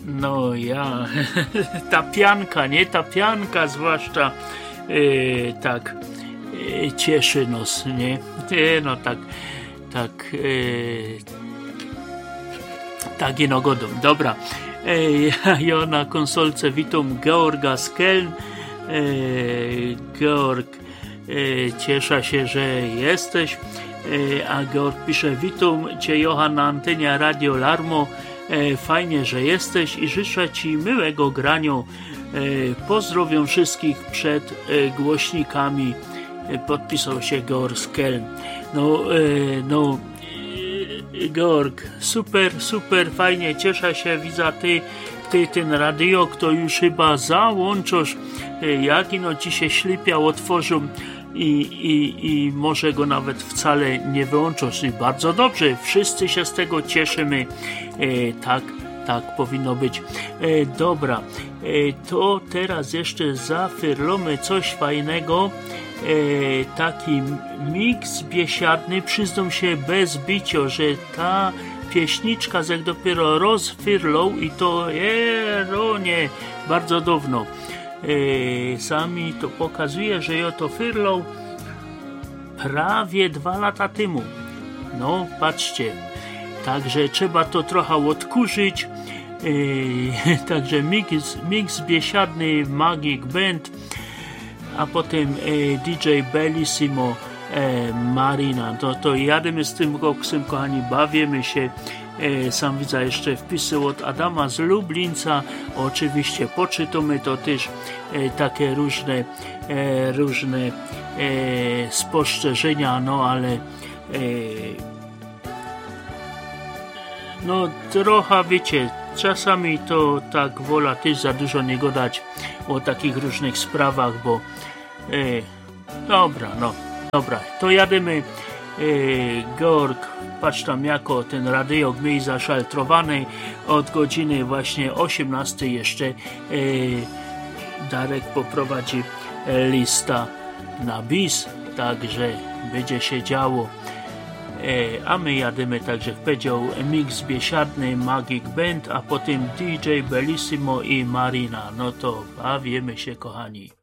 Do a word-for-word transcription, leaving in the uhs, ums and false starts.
No ja, ta pianka, nie? Ta pianka zwłaszcza e, tak e, cieszy nos, nie? E, no tak, tak, e, tak ino godą. Dobra, e, ja, ja na konsolce witam Georga z Keln. E, Georg, e, cieszę się, że jesteś. E, a Georg pisze, witam cię Johan na antenie Radio Larmo. E, fajnie, że jesteś i życzę ci miłego grania. E, pozdrowiam wszystkich przed e, głośnikami. E, podpisał się Georg z Keln. No, e, no e, Georg, super, super, fajnie, cieszę się, widzę ty, ty ten radio, kto już chyba załączasz, e, jak ino ci się ślipiał, otworzył i, i, i może go nawet wcale nie wyłączasz i bardzo dobrze, wszyscy się z tego cieszymy, e, tak, tak powinno być. E, dobra, e, to teraz jeszcze zafyrlomy coś fajnego, e, taki miks biesiadny, przyznam się bez bicia, że ta pieśniczka jak dopiero rozfyrlą i to jeronie bardzo dawno. E, sami to pokazuje, że ja to fyrlą prawie dwa lata temu. No, patrzcie. Także trzeba to trochę odkurzyć. E, także mix, mix biesiadny Magic Band, a potem e, D J Bellissimo e, Marina. To, to jademy z tym koksem, kochani, bawimy się. E, sam widzę jeszcze wpisy od Adama z Lublinca. Oczywiście poczytamy to też e, takie różne e, różne e, spostrzeżenia, no ale e, no trochę wiecie, czasami to tak wola też za dużo nie gadać o takich różnych sprawach, bo e, dobra, no dobra, to jademy. E, Georg, patrz tam jako ten radio miej zaszaltrowany od godziny właśnie osiemnastej jeszcze e, Darek poprowadzi e, lista na bis, także będzie się działo, e, a my jadymy, także jak powiedział, mix biesiadny Magic Band, a potem D J Bellissimo i Marina. No to bawimy się, kochani.